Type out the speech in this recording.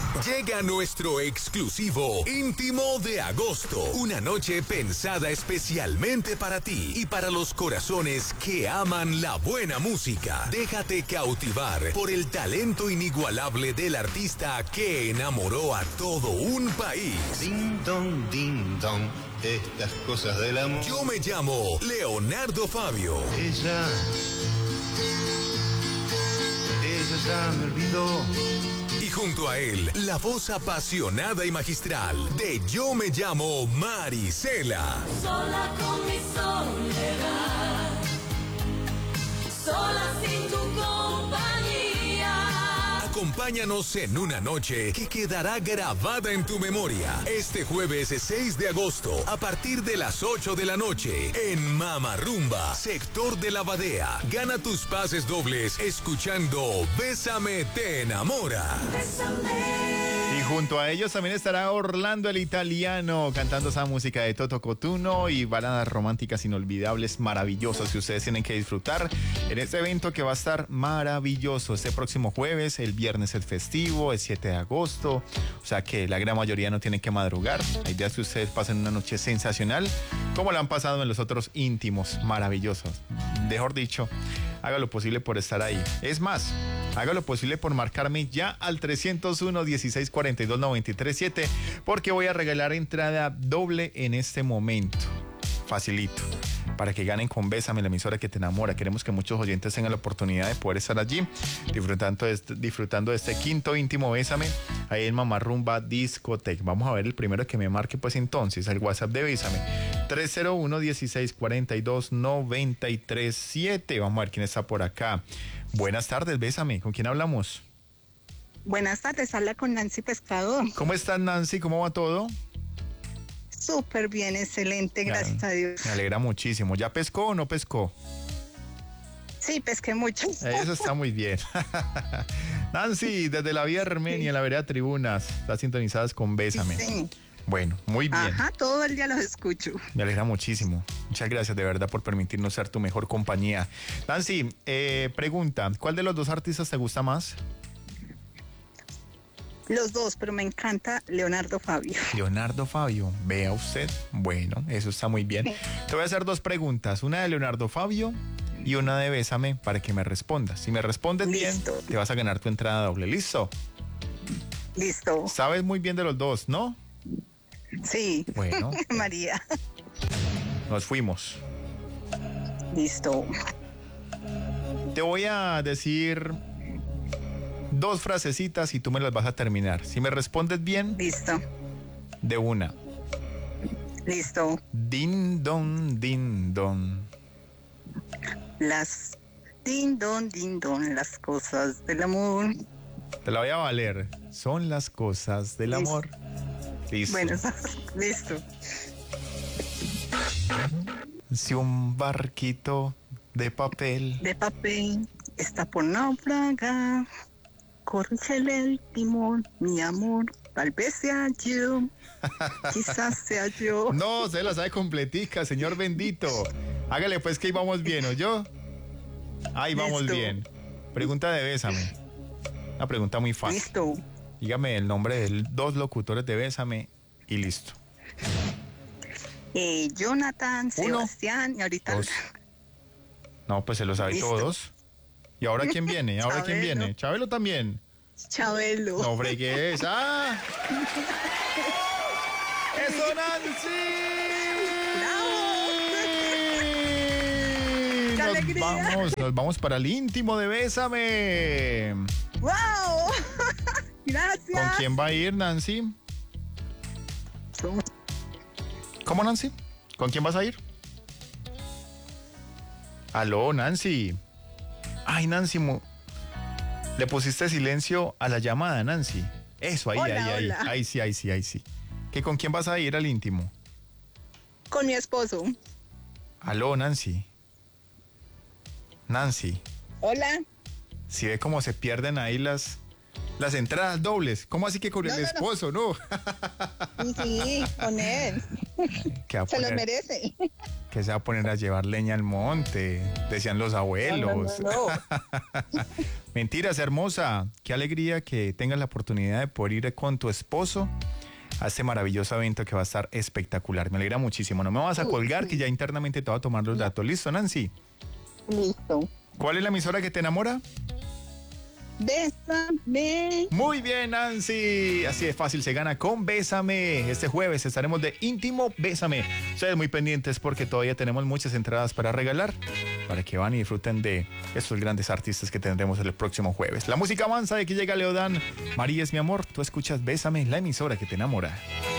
Llega nuestro exclusivo íntimo de agosto. Una noche pensada especialmente para ti y para los corazones que aman la buena música. Déjate cautivar por el talento inigualable del artista que enamoró a todo un país. Ding dong, estas cosas del amor. Yo me llamo Leonardo Fabio. Ella ya me olvidó. Y junto a él, la voz apasionada y magistral de Yo me llamo Marisela. Sola con mi soledad, sola sin tu compañía. Acompáñanos en una noche que quedará grabada en tu memoria. Este jueves 6 de agosto, a partir de las 8 de la noche, en Mama Rumba, sector de la Badea. Gana tus pases dobles escuchando Bésame te enamora. Y junto a ellos también estará Orlando el Italiano cantando esa música de Toto Cotugno y baladas románticas inolvidables, maravillosas que ustedes tienen que disfrutar en este evento que va a estar maravilloso este próximo jueves. El viernes es festivo, el 7 de agosto, o sea que la gran mayoría no tiene que madrugar. La idea es que ustedes pasen una noche sensacional como la han pasado en los otros íntimos, maravillosos. Mejor dicho, haga lo posible por estar ahí. Es más, haga lo posible por marcarme ya al 301-1642-937 porque voy a regalar entrada doble en este momento. Facilito. Para que ganen con Bésame, la emisora que te enamora. Queremos que muchos oyentes tengan la oportunidad de poder estar allí disfrutando de este quinto íntimo Bésame ahí en Mama Rumba Discotech. Vamos a ver el primero que me marque pues entonces al WhatsApp de Bésame 301-1642-937. Vamos a ver quién está por acá. Buenas tardes, Bésame. ¿Con quién hablamos? Buenas tardes, habla con Nancy Pescador. ¿Cómo estás, Nancy? ¿Cómo va todo? Súper bien, excelente, gracias a Dios. Me alegra muchísimo. ¿Ya pescó o no pescó? Sí, pesqué mucho. Eso está muy bien. Nancy, desde la vía Armenia, la vereda Tribunas, está sintonizadas con Bésame. Sí. Bueno, muy bien. Ajá, todo el día los escucho. Me alegra muchísimo. Muchas gracias de verdad por permitirnos ser tu mejor compañía. Nancy, pregunta, ¿cuál de los dos artistas te gusta más? Los dos, pero me encanta Leonardo Fabio. Leonardo Fabio, vea usted. Bueno, eso está muy bien. Te voy a hacer dos preguntas, una de Leonardo Fabio y una de Bésame para que me respondas. Si me respondes Listo. bien, te vas a ganar tu entrada doble. ¿Listo? Listo. Sabes muy bien de los dos, ¿no? Sí. Bueno. María. Nos fuimos. Listo. Te voy a decir dos frasecitas y tú me las vas a terminar. Si me respondes bien, Listo. de una. Listo. Din don, din don. Las din don, las cosas del amor. Te la voy a valer. Son las cosas del Listo. amor. Listo. Bueno, listo. Si un barquito de papel De papel está por naufragar, corrígele el timón, mi amor. Tal vez sea yo, quizás sea yo. No, se la sabe completica, señor bendito. Hágale pues que ahí vamos bien, ¿oyó? Ahí vamos Listo. bien. Pregunta de Bésame. Una pregunta muy fácil. Listo. Dígame el nombre de dos locutores de Bésame y listo. Jonathan, Uno, Sebastián y ahorita. dos. No, pues se lo sabe Listo. todos. ¿Y ahora quién viene? ¿Ahora quién Chabelo. viene? Chabelo también. Chabelo. No fregues. ¡Ah! ¡Eso, Nancy! ¡Qué alegría! Nos vamos para el íntimo de Bésame. ¡Wow! Gracias. ¿Con quién va a ir, Nancy? ¿Cómo, Nancy? ¿Con quién vas a ir? Aló, Nancy. Ay, Nancy, le pusiste silencio a la llamada, Nancy. Eso, ahí, Hola, ahí. hola. Ahí sí. ¿Que con quién vas a ir al íntimo? Con mi esposo. Aló, Nancy. Nancy, Hola. si ve cómo se pierden ahí las entradas dobles. ¿Cómo así que con el No. esposo, no? Sí, con él. Se los merece. Que se va a poner a llevar leña al monte, decían los abuelos. No. Mentiras, hermosa. Qué alegría que tengas la oportunidad de poder ir con tu esposo a este maravilloso evento que va a estar espectacular. Me alegra muchísimo. No me vas a colgar, que ya internamente te voy a tomar los datos. ¿Listo, Nancy? Listo. ¿Cuál es la emisora que te enamora? Bésame. Muy bien, Nancy. Así de fácil se gana con Bésame. Este jueves estaremos de íntimo Bésame. Ustedes muy pendientes porque todavía tenemos muchas entradas para regalar, para que van y disfruten de estos grandes artistas que tendremos el próximo jueves. La música avanza, de que llega Leodán. María es mi amor. Tú escuchas Bésame, la emisora que te enamora.